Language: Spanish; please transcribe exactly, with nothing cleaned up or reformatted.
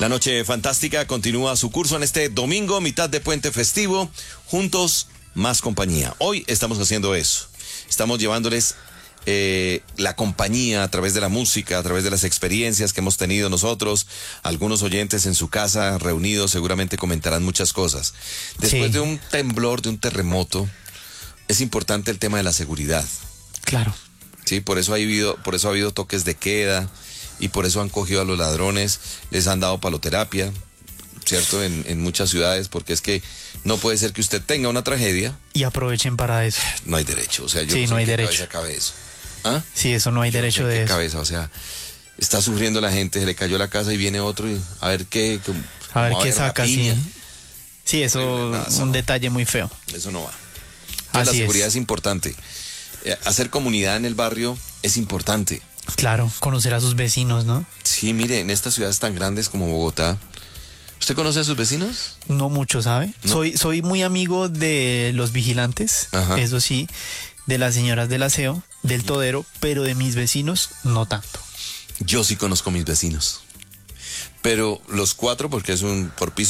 La noche fantástica continúa su curso en este domingo, mitad de puente festivo. Juntos, más compañía. Hoy estamos haciendo eso. Estamos llevándoles eh, la compañía a través de la música, a través de las experiencias que hemos tenido nosotros. Algunos oyentes en su casa reunidos seguramente comentarán muchas cosas. Después Sí. de un temblor, de un terremoto, es importante el tema de la seguridad. Claro. Sí, por eso ha habido, por eso ha habido toques de queda y por eso han cogido a los ladrones, les han dado paloterapia, ¿cierto? En, en muchas ciudades, porque es que no puede ser que usted tenga una tragedia. Y aprovechen para eso. No hay derecho, o sea, yo Sí, no sé no hay en qué derecho. cabeza cabe eso. ¿Ah? Sí, eso no hay Yo no sé derecho en de qué eso. cabeza, o sea, está sufriendo la gente, se le cayó la casa y viene otro y a ver qué, como- A ver como qué una saca, sí. piña. Sí, eso Horrible, nada, eso un no. detalle muy feo. Eso no va. Entonces, la Así seguridad es. es. importante. Eh, hacer comunidad en el barrio es importante. Claro, conocer a sus vecinos, ¿no? Sí, mire, en estas ciudades tan grandes como Bogotá, ¿usted conoce a sus vecinos? No mucho, ¿sabe? No. Soy, soy muy amigo de los vigilantes, Ajá. eso sí, de las señoras del aseo, del todero, pero de mis vecinos no tanto. Yo sí conozco a mis vecinos. Pero los cuatro, porque es un por piso.